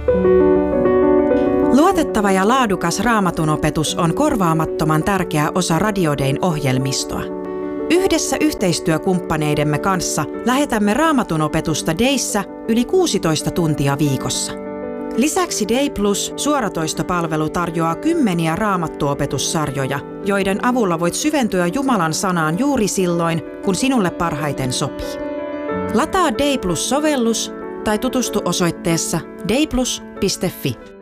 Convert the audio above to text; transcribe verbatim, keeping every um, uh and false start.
Luotettava ja laadukas Raamatun opetus on korvaamattoman tärkeä osa Radio Dayn ohjelmistoa. Yhdessä yhteistyökumppaneidemme kanssa lähetämme Raamatun opetusta Dayssä yli kuusitoista tuntia viikossa. Lisäksi Day Plus suoratoistopalvelu tarjoaa kymmeniä raamattuopetussarjoja, joiden avulla voit syventyä Jumalan sanaan juuri silloin, kun sinulle parhaiten sopii. Lataa Day Plus-sovellus tai tutustu osoitteessa dayplus piste fi.